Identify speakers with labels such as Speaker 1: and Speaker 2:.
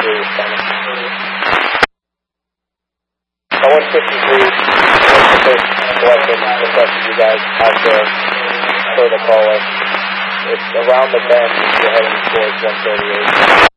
Speaker 1: is coming. 153, what's the first collection request you guys have there for the caller? It's around the bend if you're heading towards 138.